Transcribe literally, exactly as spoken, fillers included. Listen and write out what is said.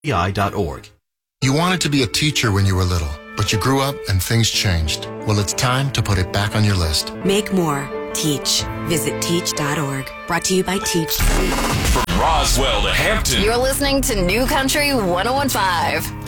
I dot org. You wanted to be a teacher when you were little, but you grew up and things changed. Well, it's time to put it back on your list. Make more. Teach. Visit teach dot org. Brought to you by Teach. From Roswell to Hampton. You're listening to New Country one oh one point five.